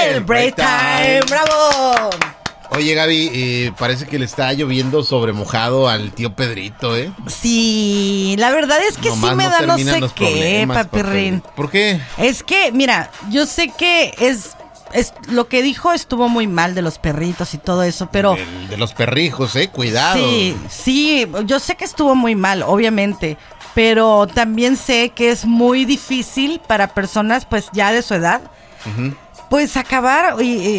El Break Time. ¡Bravo! Oye, Gaby, parece que le está lloviendo sobre mojado al tío Pedrito, ¿eh? Sí, la verdad es que Nomás sí me no da no terminan sé los qué, problemas, papirrín. ¿Por qué? Es que, mira, yo sé que es lo que dijo estuvo muy mal de los perritos y todo eso, pero... De los perrijos, cuidado. Sí, yo sé que estuvo muy mal, obviamente, pero también sé que es muy difícil para personas pues ya de su edad, pues acabar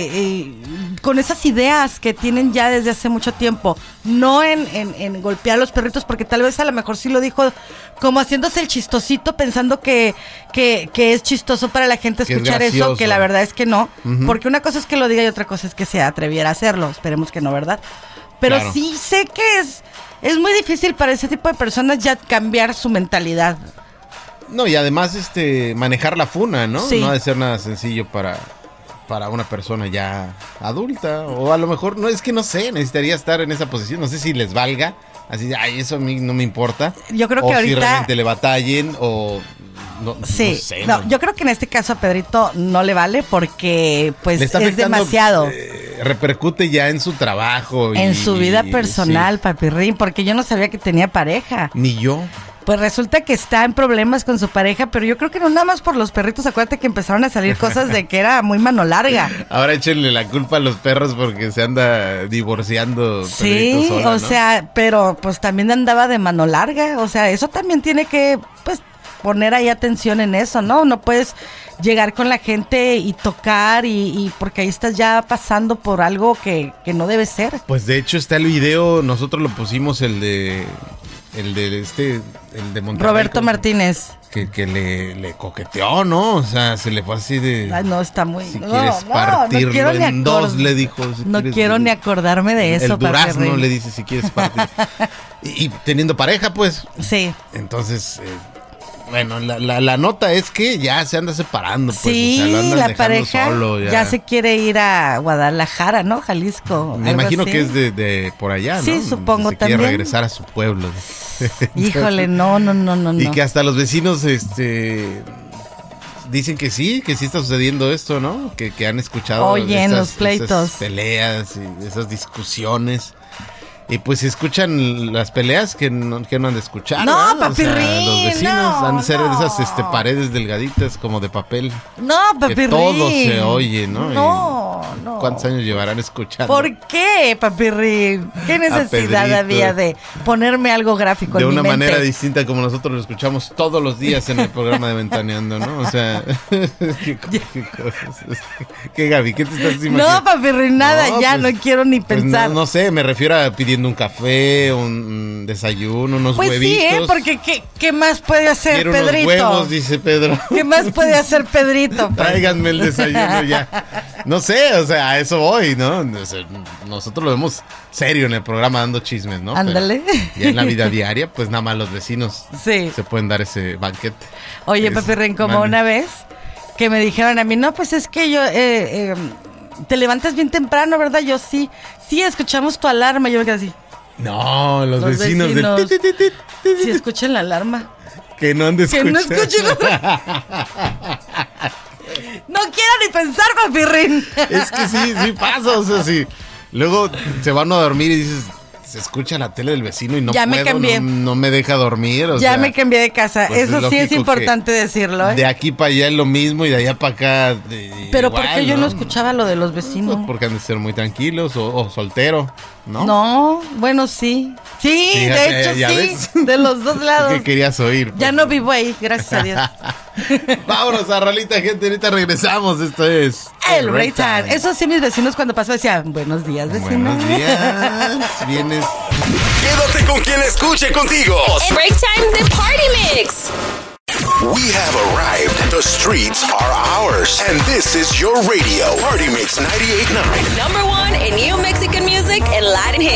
con esas ideas que tienen ya desde hace mucho tiempo, no en golpear a los perritos, porque tal vez a lo mejor sí lo dijo como haciéndose el chistosito, pensando que es chistoso para la gente escuchar eso, que la verdad es que no, porque una cosa es que lo diga y otra cosa es que se atreviera a hacerlo, esperemos que no, ¿verdad? Pero claro, sí sé que es muy difícil para ese tipo de personas ya cambiar su mentalidad. No, y además manejar la funa, ¿no? Sí. No ha de ser nada sencillo para una persona ya adulta, o a lo mejor, no, es que no sé, necesitaría estar en esa posición, no sé si les valga, así, eso a mí no me importa. Yo creo que o ahorita... si realmente le batallen, o... Sí, no sé. No, yo creo que en este caso a Pedrito no le vale porque pues le está es demasiado. Repercute ya en su trabajo. En su vida personal, sí. Papirrín, porque yo no sabía que tenía pareja. Ni yo. Pues resulta que está en problemas con su pareja, pero yo creo que no nada más por los perritos. Acuérdate que empezaron a salir cosas de que era muy mano larga. Ahora échenle la culpa a los perros porque se anda divorciando. Sí, sola, o sea, pero pues también andaba de mano larga. O sea, eso también tiene que, pues, poner ahí atención en eso, ¿no? No puedes llegar con la gente y tocar y porque ahí estás ya pasando por algo que no debe ser. Pues de hecho está el video, nosotros lo pusimos el de Monterrey. Roberto Martínez. Que le coqueteó, ¿no? O sea, se le fue así de... Ay, no, está muy... Si quieres partirlo en dos, le dijo. No quiero ni acordarme de eso, el durazno le dice si quieres partir. y teniendo pareja, pues. Sí. Entonces... bueno, la nota es que ya se anda separando, pues. Sí, o sea, lo andan la dejando pareja solo, ya se quiere ir a Guadalajara, ¿no? Jalisco. Me imagino que es de por allá, ¿no? Sí, supongo se también. Quiere regresar a su pueblo. Híjole, no. Y que hasta los vecinos, dicen que sí está sucediendo esto, ¿no? Que han escuchado. Oye, en los pleitos. Esas peleas y esas discusiones. Y pues si escuchan las peleas que no han de escuchar. No, ¿verdad? Papirrín, o sea, los vecinos han de ser no. de esas paredes delgaditas como de papel. No, Papirrín. Que todo se oye, ¿no? No. ¿Cuántos años llevarán escuchando? ¿Por qué, Papirrín? ¿Qué necesidad había de ponerme algo gráfico en mi mente? De una manera distinta como nosotros lo escuchamos todos los días en el programa de Ventaneando, ¿no? O sea, ¿qué cosas? ¿Qué, Gaby? ¿Qué te estás imaginando? No, Papirrín, nada, No, ya pues, no quiero ni pensar. No sé, me refiero a pidiendo un café, un desayuno, unos pues huevitos. Sí, porque ¿qué más puede hacer Quiero Pedrito? Unos huevos, dice Pedro. ¿Qué más puede hacer Pedrito? Pues? Tráiganme el desayuno ya. No sé, o sea, a eso voy, ¿no? O sea, nosotros lo vemos serio en el programa dando chismes, ¿no? Ándale. Ya en la vida diaria, pues nada más los vecinos se pueden dar ese banquete. Oye, Papirrín, como una vez que me dijeron a mí, no, pues es que yo... te levantas bien temprano, ¿verdad? Yo sí, escuchamos tu alarma. Yo me quedé así. No, los vecinos. Sí, escuchan la alarma. Que no han de escuchar. Que no escuchen. No quiero ni pensar, Papirrín. Es que sí pasa, o sea, sí. Luego se van a dormir y dices... Se escucha la tele del vecino y no ya puedo, me cambié. No me deja dormir. Ya me cambié de casa. Pues eso sí es importante decirlo, ¿eh? De aquí para allá es lo mismo y de allá para acá. Pero igual, ¿por qué yo no escuchaba lo de los vecinos? Pues porque han de ser muy tranquilos o soltero, ¿no? No, bueno, sí. Sí, de hecho ya sí. ¿Ves? De los dos lados. ¿Qué querías oír? Pues? Ya no vivo ahí, gracias a Dios. Vámonos a rolita, gente. Ahorita regresamos. Esto es El Break Time. Eso sí, mis vecinos cuando pasó decían, buenos días, vecino. Buenos días. Vienes. Quédate con quien escuche contigo. El Break Time de Party Mix. We have arrived. The streets are ours. And this is your radio. Party Mix 98.9. #1 in new Mexican music and Latin hits.